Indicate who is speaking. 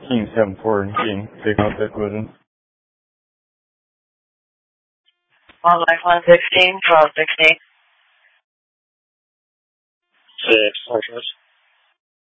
Speaker 1: King 714, pick up that collision.
Speaker 2: Wildlife 116, 1216.
Speaker 3: 6, Fortress.